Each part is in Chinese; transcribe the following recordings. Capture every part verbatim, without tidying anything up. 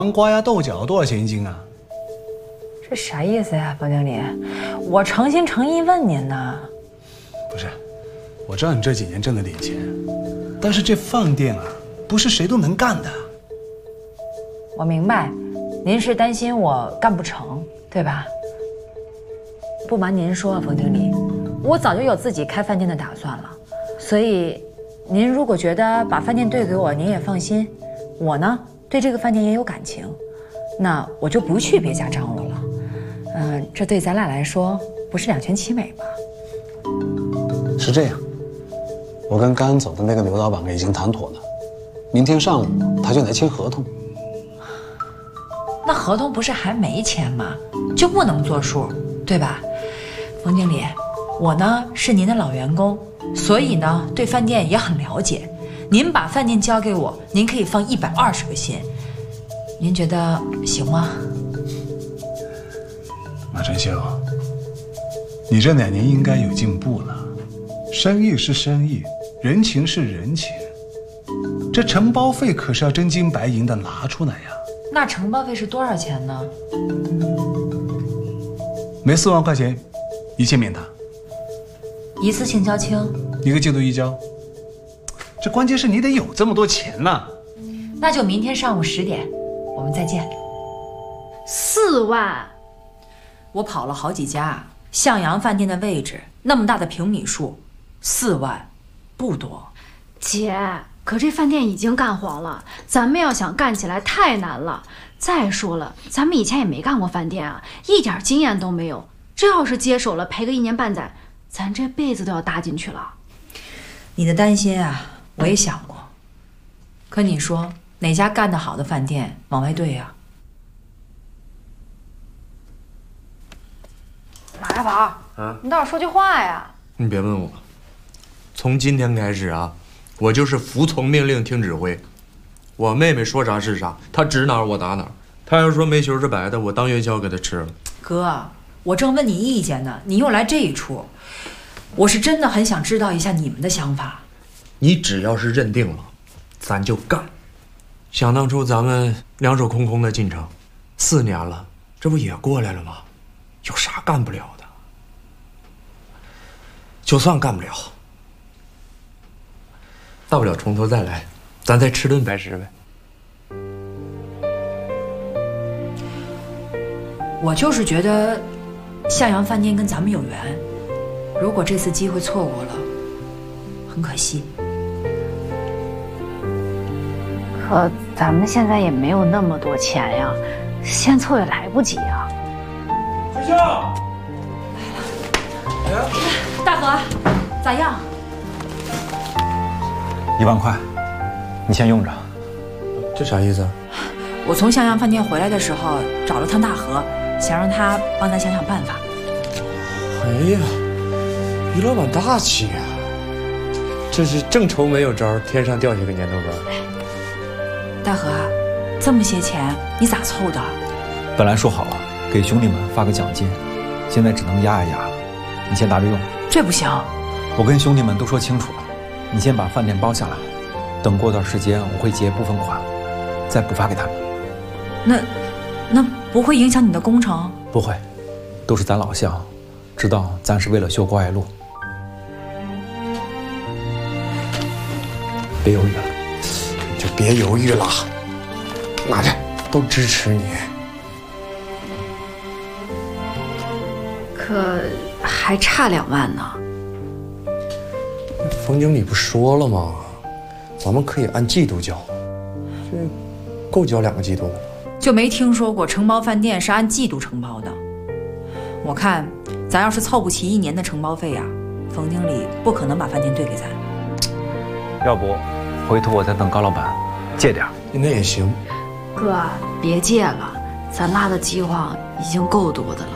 黄瓜呀、豆角多少钱一斤啊？ 这啥意思呀，冯经理？我诚心诚意问您呢。 不是，我知道你这几年挣了点钱，但是这饭店啊，不是谁都能干的。 我明白，您是担心我干不成，对吧？不瞒您说，冯经理，我早就有自己开饭店的打算了，所以您如果觉得把饭店兑给我，您也放心。我呢，对这个饭店也有感情，那我就不去别家张罗了。嗯、呃，这对咱俩来说不是两全其美吗？ 是这样，我跟刚走的那个刘老板已经谈妥了，明天上午他就来签合同。 那合同不是还没签吗？就不能作数，对吧？冯经理，我呢是您的老员工，所以呢对饭店也很了解。您把饭店交给我，您可以放一百二十个心，您觉得行吗？ 马晨秀，你这两年应该有进步了。生意是生意，人情是人情，这承包费可是要真金白银的拿出来呀。 那承包费是多少钱呢？ 没四万块钱，一切免谈。 一次性交清， 一个季度一交。这关键是你得有这么多钱呐。 那就明天上午十点，我们再见。 四万， 我跑了好几家，向阳饭店的位置那么大的平米数，四万不多。 姐，可这饭店已经干黄了，咱们要想干起来太难了。再说了，咱们以前也没干过饭店啊，一点经验都没有。这要是接手了，赔个一年半载，咱这辈子都要搭进去了。 你的担心啊，我也想过。可你说哪家干得好的饭店往外兑呀？ 马大宝，啊，你倒是说句话呀！ 你别问我，从今天开始啊，我就是服从命令，听指挥。我妹妹说啥是啥，她指哪儿我打哪儿。她要说煤球是白的，我当元宵给她吃了。 哥，我正问你意见呢，你又来这一出，我是真的很想知道一下你们的想法。 你只要是认定了，咱就干。想当初咱们两手空空的进城，四年了，这不也过来了吗？有啥干不了的？就算干不了，大不了从头再来，咱再吃顿白食呗。 我就是觉得向阳饭店跟咱们有缘，如果这次机会错过了，很可惜。 可咱们现在也没有那么多钱呀，先凑也来不及啊。 学校， 大河，咋样？ 一万块，你先用着。 这啥意思？ 我从向阳饭店回来的时候找了趟大河，想让他帮咱想想办法。 哎呀，于老板大气呀！这是正愁没有招，天上掉下个年头糕。 大河，这么些钱你咋凑的？ 本来说好了给兄弟们发个奖金，现在只能压一压了。你先拿着用。 这不行， 我跟兄弟们都说清楚了，你先把饭店包下来，等过段时间我会结部分款，再补发给他们。 那那不会影响你的工程？ 不会，都是咱老乡，知道咱是为了修关爱路。别犹豫了， 就别犹豫了，拿着，都支持你。 可还差两万呢。 冯经理不说了吗？咱们可以按季度交，这够交两个季度的了。 就没听说过承包饭店是按季度承包的。我看咱要是凑不齐一年的承包费啊，冯经理不可能把饭店兑给咱。 要不回头我再等高老板借点。 那也行。 哥，别借了，咱拉的饥荒已经够多的了。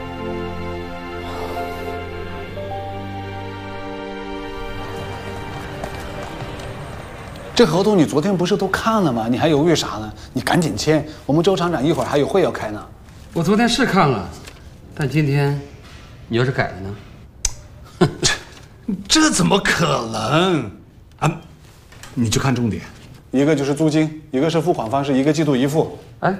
这合同你昨天不是都看了吗？你还犹豫啥呢？你赶紧签，我们周厂长一会儿还有会要开呢。 我昨天是看了，但今天你要是改了呢？ 这这怎么可能啊？你就看重点， 一个就是租金，一个是付款方式，一个季度一付。